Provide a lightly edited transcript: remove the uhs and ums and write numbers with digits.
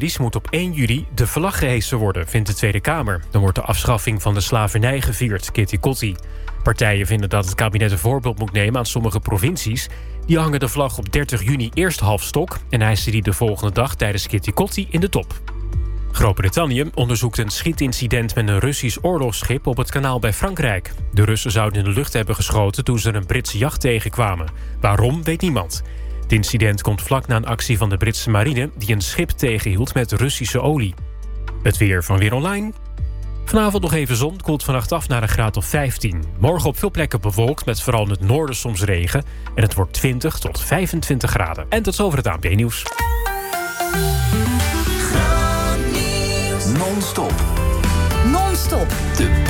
moet op 1 juli de vlag gehesen worden, vindt de Tweede Kamer. Dan wordt de afschaffing van de slavernij gevierd, Kitty Kotti. Partijen vinden dat het kabinet een voorbeeld moet nemen aan sommige provincies. Die hangen de vlag op 30 juni eerst half stok en hijsen die de volgende dag tijdens Kitty Kotti in de top. Groot-Brittannië onderzoekt een schietincident met een Russisch oorlogsschip op het kanaal bij Frankrijk. De Russen zouden in de lucht hebben geschoten toen ze een Britse jacht tegenkwamen. Waarom, weet niemand. Het incident komt vlak na een actie van de Britse marine die een schip tegenhield met Russische olie. Het weer van Weer Online. Vanavond nog even zon, koelt vannacht af naar een graad of 15. Morgen op veel plekken bewolkt met vooral in het noorden soms regen. En het wordt 20 tot 25 graden. En tot zover het ANP-nieuws. Non-stop. Non-stop. De